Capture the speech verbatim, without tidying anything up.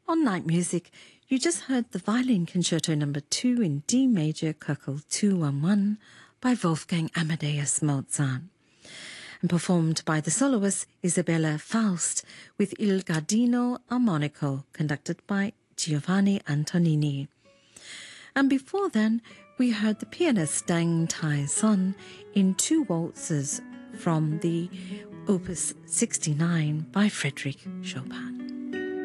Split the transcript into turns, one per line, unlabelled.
On Night Music, you just heard the Violin Concerto Number two in D Major Köchel two one one by Wolfgang Amadeus Mozart, and performed by the soloist Isabella Faust with Il Gardino Armonico, conducted by Giovanni Antonini. And before then, we heard the pianist Deng Tai Son in two waltzes from the Opus sixty-nine by Frédéric Chopin.